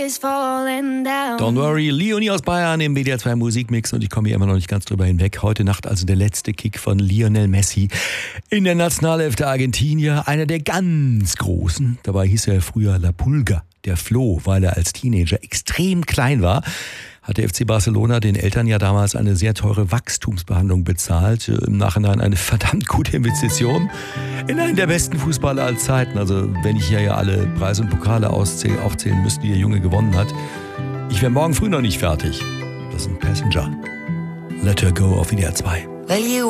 Don't worry, Leonie aus Bayern im WDR 2 Musikmix und ich komme hier immer noch nicht ganz drüber hinweg. Heute Nacht also der letzte Kick von Lionel Messi in der Nationalelf der Argentinier, einer der ganz Großen. Dabei hieß er früher La Pulga, der Floh, weil er als Teenager extrem klein war. Hat der FC Barcelona den Eltern ja damals eine sehr teure Wachstumsbehandlung bezahlt. Im Nachhinein eine verdammt gute Investition in einen der besten Fußballer aller Zeiten. Also wenn ich hier ja alle Preise und Pokale aufzählen müsste, die der Junge gewonnen hat. Ich wäre morgen früh noch nicht fertig. Das ist ein Passenger. Let Her Go auf WDR 2. Well, you